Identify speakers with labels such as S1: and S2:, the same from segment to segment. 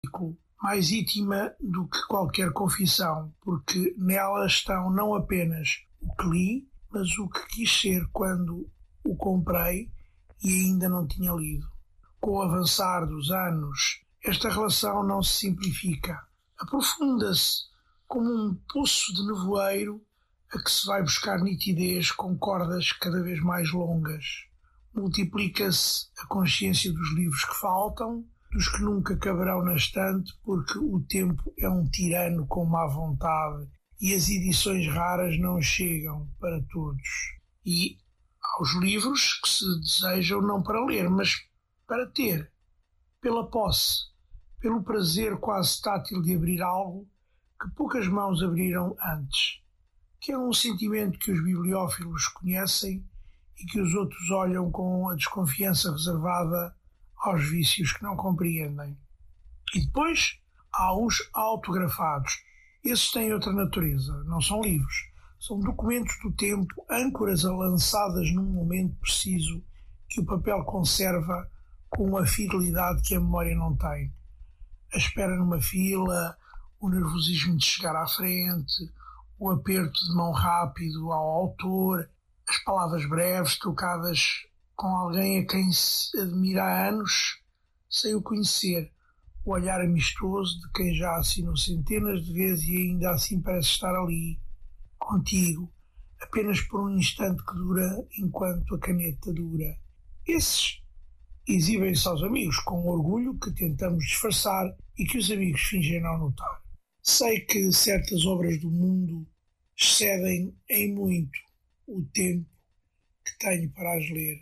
S1: mais íntima do que qualquer confissão, porque nela estão não apenas o que li, mas o que quis ser quando o comprei e ainda não tinha lido. Com o avançar dos anos, esta relação não se simplifica. Aprofunda-se como um poço de nevoeiro a que se vai buscar nitidez com cordas cada vez mais longas. Multiplica-se a consciência dos livros que faltam, dos que nunca caberão na estante, porque o tempo é um tirano com má vontade e as edições raras não chegam para todos. E aos livros que se desejam não para ler, mas para ter, pela posse, pelo prazer quase tátil de abrir algo que poucas mãos abriram antes, que é um sentimento que os bibliófilos conhecem e que os outros olham com a desconfiança reservada aos vícios que não compreendem. E depois há os autografados. Esses têm outra natureza, não são livros. São documentos do tempo, âncoras lançadas num momento preciso que o papel conserva com uma fidelidade que a memória não tem. A espera numa fila, o nervosismo de chegar à frente, o aperto de mão rápido ao autor, as palavras breves trocadas com alguém a quem se admira há anos, sem o conhecer, o olhar amistoso de quem já assinou centenas de vezes e ainda assim parece estar ali, contigo, apenas por um instante que dura enquanto a caneta dura. Esses exibem-se aos amigos com um orgulho que tentamos disfarçar e que os amigos fingem não notar. Sei que certas obras do mundo excedem em muito o tempo que tenho para as ler.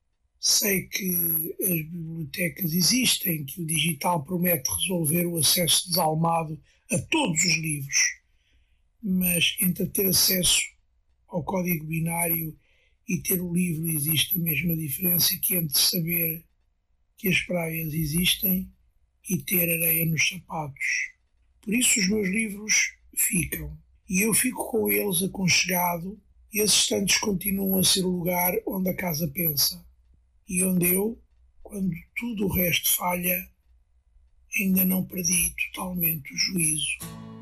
S1: Sei que as bibliotecas existem, que o digital promete resolver o acesso desalmado a todos os livros, mas entre ter acesso ao código binário e ter o livro existe a mesma diferença que entre saber que as praias existem e ter areia nos sapatos. Por isso os meus livros ficam, e eu fico com eles aconchegado, e esses estantes continuam a ser o lugar onde a casa pensa, e onde eu, quando tudo o resto falha, ainda não perdi totalmente o juízo.